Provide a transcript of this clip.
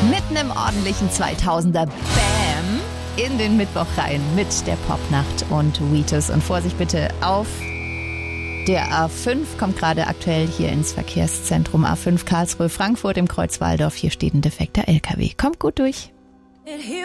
Mitten im ordentlichen 2000er Bam in den Mittwoch rein mit der Popnacht und Wheatus. Und Vorsicht bitte auf der A5 kommt gerade aktuell hier ins Verkehrszentrum A5 Karlsruhe-Frankfurt im Kreuz Walldorf. Hier steht ein defekter LKW. Kommt gut durch.